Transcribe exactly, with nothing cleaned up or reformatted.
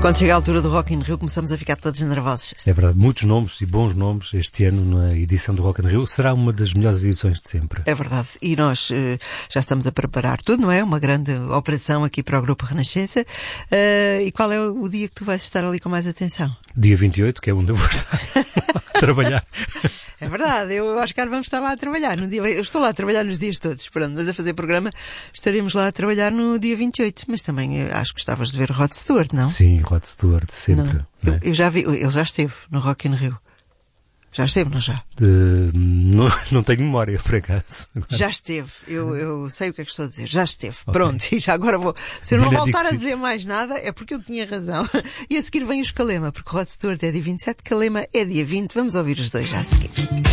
Quando chega a altura do Rock in Rio, começamos a ficar todos nervosos. É verdade, muitos nomes e bons nomes este ano na edição do Rock in Rio. Será uma das melhores edições de sempre. É verdade, e nós uh, já estamos a preparar tudo, não é? Uma grande operação aqui para o Grupo Renascença. Uh, e qual é o dia que tu vais estar ali com mais atenção? Dia vinte e oito, que é onde eu vou estar a trabalhar. É verdade, eu e o Oscar vamos estar lá a trabalhar. No dia, eu estou lá a trabalhar nos dias todos, pronto, mas a fazer programa estaremos lá a trabalhar no dia vinte e oito. Mas também eu acho que gostavas de ver o Rod Stewart, não? Sim, Rod Stewart, sempre. Não. Não eu, é? eu já vi, ele já esteve no Rock in Rio. Já esteve, não já? De, não, não tenho memória, por acaso. Agora. Já esteve. Eu, eu sei o que é que estou a dizer. Já esteve. Okay. Pronto. E já agora vou... Se eu não Benedict voltar a Sim. dizer mais nada, é porque eu tinha razão. E a seguir vem os Calema, porque o Rod Stewart é dia vinte e sete, Calema é dia vinte. Vamos ouvir os dois já a seguir.